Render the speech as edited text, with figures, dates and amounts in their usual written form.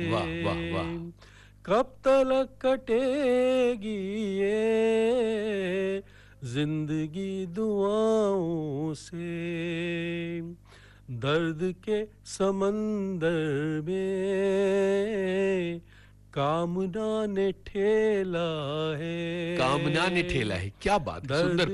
वाह वाह वाह। कब तलक कटेगी ये जिंदगी दुआओं से, दर्द के समंदर में कामना ने ठेला है, कामना ने ठेला है, क्या बात है, दर्द सुंदर